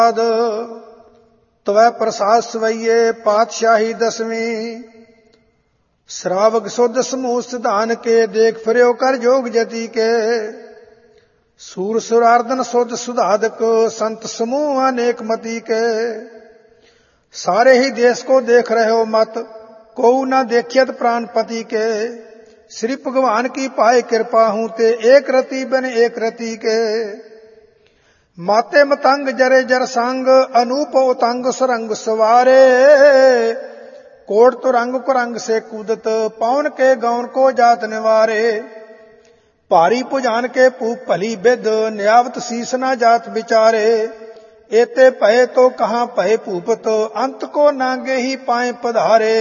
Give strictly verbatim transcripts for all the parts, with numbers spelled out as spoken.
ਤਵੈ ਪ੍ਰਸਾਦ ਸਵਈਏ ਪਾਤਸ਼ਾਹੀ ਦਸਵੀਂ। ਸ਼ਰਾਵਕ ਸੁਧ ਸਮੂਹ ਸਿਧਾਨ ਕੇ ਦੇਖ ਫਿਰਿਓ ਕਰ ਜੋਗ ਜਤੀ ਕੇ। ਸੂਰ ਸੁਰਾਰਦਨ ਸੁਧ ਸੁਧਾਦਕ संत समूह अनेक मती के। सारे ही देश को देख रहे हो मत को न देखियत प्राणपति के। श्री भगवान की पाए कृपा हूं ते एक रति बन एक रति के। माते मतंग जरे जर संग अनूप उतंग सरंग सवारे। कोट तो रंग कुरंग से कूदत पवन के गौन को जात निवारे। भारी भुजान के पूप भली बिद न्यावत शीस न जात विचारे। एते भय तो कहाँ भय भूपत अंत को नागे ही पाए पधारे।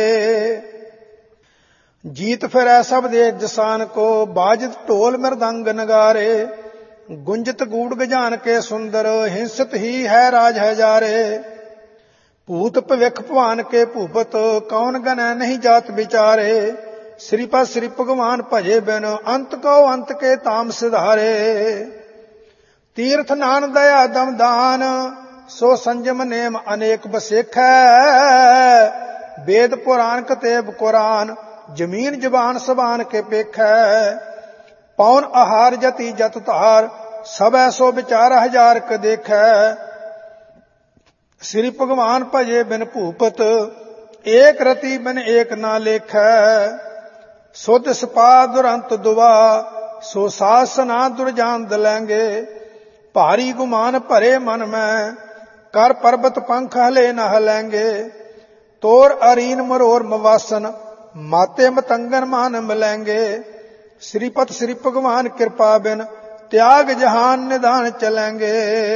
जीत फिरै सब देख जसान को बाजत ढोल मृदंग नगारे। गुंजत गूढ़ गजान के सुंदर हिंसत ही है राज हजारे। भूत भविख भवान के भूपत कौन गनै नहीं जात विचारे। श्रीपद श्री भगवान भजे बिन अंत को अंत के ताम सिधारे। तीर्थ नान दया दम दान सो संजम नेम अनेक बसेख। वेद पुराण कतेब कुरान जमीन जबान सबान के पेख। पौन आहार जति जत तार सब ऐसो विचार हजार क देख। श्री भगवान भजे बिन भूपत एक रति बिन एक ना लेख। सुध सपा दुरंत दुआ सो सासना दुर्जान दलेंगे। भारी गुमान भरे मन में कर पर्वत पंख हले न हलेंगे। तोर अरीन मरोर मवासन माते मतंगन मान मिलेंगे। श्रीपत श्री भगवान कृपा बिन त्याग जहान निदान चलेंगे।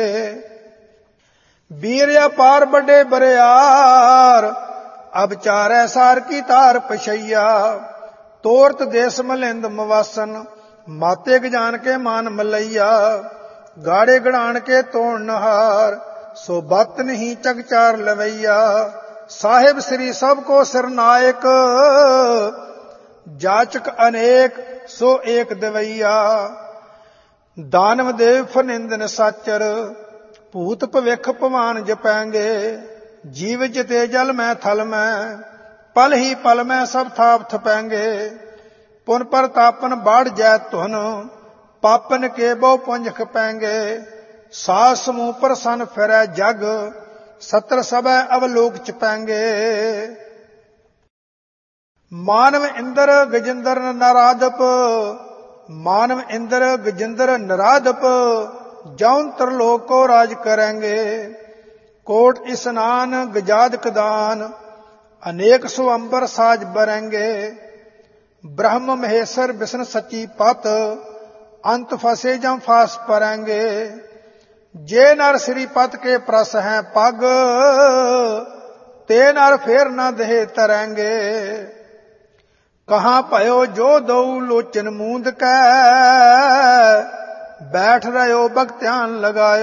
वीर अपार बड़े बरियार अब चारै सार की तार पछैया। तोरत देश मलिंद मवासन माते गजान के मान मलैया। गाड़े गड़ान के तोड़ नहार सो बत नहीं चगचार लवैया। साहिब श्री सबको सिरनायक जाचक अनेक सो एक दवैया। दानव देव फनिंदन साचर भूत भविख भवान जपैंगे। जीव जिते जल में थल में पल ही पल में सब थाप थपेंगे। पुन प्रतापन बाढ़ जै धुन पापन के बहु पुंज खपेंगे। सास समूह पर सन फिरै जग सत्र सबै अवलोक चपेंगे। मानव इंद्र गजेंद्र नराधप मानव इंद्र गजेंद्र नराधप जौन त्रिलोक को राज करेंगे। कोट स्नान गजाद कदान अनेक सो अंबर साज बरेंगे। ब्रह्म महेश्वर विष्णु सची पत अंत फसे जम फास परेंगे। जे नर श्रीपत के प्रस हैं पग ते नर फेर न दहे तरेंगे। कहाँ भयो जो दो लोचन मूंद कै बैठ रहो भगत्यान लगायो।